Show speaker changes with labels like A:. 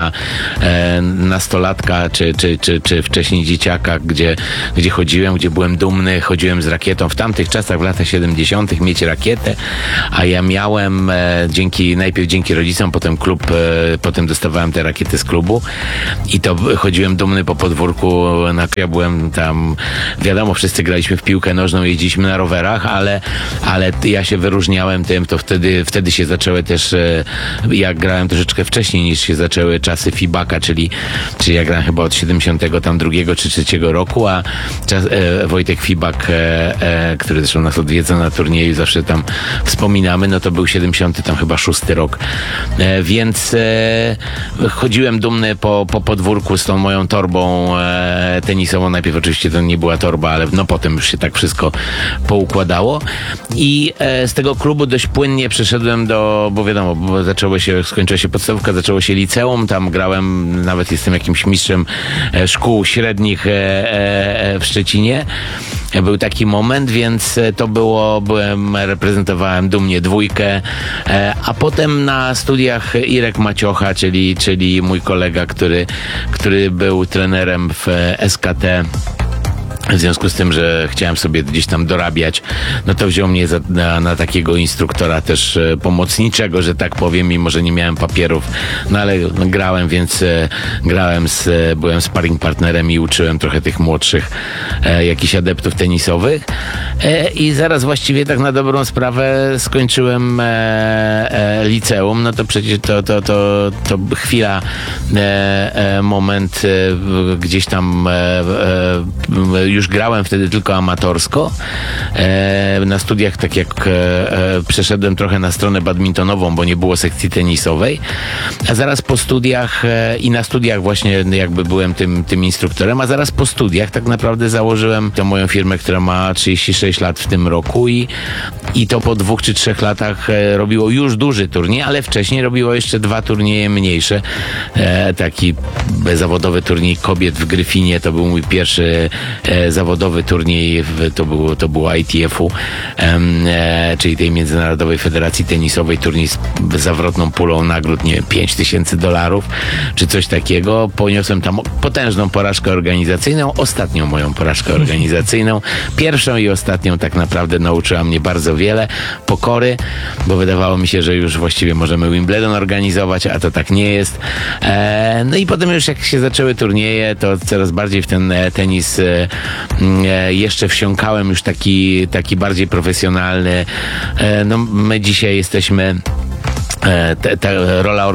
A: nastolatka, czy wcześniej dzieciaka, gdzie chodziłem, gdzie byłem dumny, chodziłem z rakietą. W tamtych czasach, w latach 70. mieć rakietę, a ja miałem najpierw dzięki rodzicom, potem dostawałem te rakiety z klubu i to chodziłem dumny po podwórku. Ja byłem tam, wiadomo, wszyscy graliśmy w piłkę nożną, jeździliśmy na rowerach, ale ja się wyróżniałem tym, to wtedy się zaczęły też, ja grałem troszeczkę wcześniej niż się zaczęły czasy Fibaka, czyli ja grałem chyba od 72 czy 3 roku, a Wojtek Fibak, który zresztą nas odwiedza na turnieju, zawsze tam wspominamy, no to był 70 tam chyba 6 rok. Więc chodziłem dumny po podwórku z tą moją torbą tenisową. Najpierw oczywiście to nie była torba, ale no potem już się tak wszystko poukładało. I z tego klubu dość płynnie przeszedłem bo wiadomo, skończyła się podstawówka, zaczęło się liceum, tam grałem, nawet jestem jakimś mistrzem szkół średnich w Szczecinie. Był taki moment, więc reprezentowałem dumnie dwójkę, a potem na studiach Irek Maciocha, czyli mój kolega, który był trenerem w SKT. W związku z tym, że chciałem sobie gdzieś tam dorabiać, no to wziął mnie na takiego instruktora też pomocniczego, że tak powiem, mimo że nie miałem papierów, no ale grałem, więc byłem sparring partnerem i uczyłem trochę tych młodszych jakichś adeptów tenisowych i zaraz właściwie tak na dobrą sprawę skończyłem liceum, no to przecież to chwila, moment gdzieś tam już grałem wtedy tylko amatorsko. Na studiach, tak jak przeszedłem trochę na stronę badmintonową, bo nie było sekcji tenisowej, a zaraz po studiach i na studiach właśnie jakby byłem tym instruktorem, a zaraz po studiach tak naprawdę założyłem tę moją firmę, która ma 36 lat w tym roku i to po 2 czy 3 latach robiło już duży turniej, ale wcześniej robiło jeszcze 2 turnieje mniejsze. Taki zawodowy turniej kobiet w Gryfinie, to był mój pierwszy zawodowy turniej, to było ITF-u, czyli tej Międzynarodowej Federacji Tenisowej, turniej z zawrotną pulą nagród, nie wiem, $5000 czy coś takiego. Poniosłem tam potężną porażkę organizacyjną, ostatnią moją porażkę organizacyjną. Pierwszą i ostatnią tak naprawdę nauczyła mnie bardzo wiele pokory, bo wydawało mi się, że już właściwie możemy Wimbledon organizować, a to tak nie jest. No i potem już jak się zaczęły turnieje, to coraz bardziej w ten tenis jeszcze wsiąkałem, już taki bardziej profesjonalny. No my dzisiaj jesteśmy, ta rola